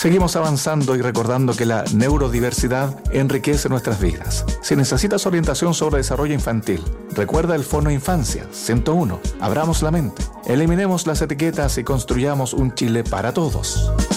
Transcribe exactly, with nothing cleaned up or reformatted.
Seguimos avanzando y recordando que la neurodiversidad enriquece nuestras vidas. Si necesitas orientación sobre desarrollo infantil, recuerda el Fono Infancia ciento uno. Abramos la mente, eliminemos las etiquetas y construyamos un Chile para todos.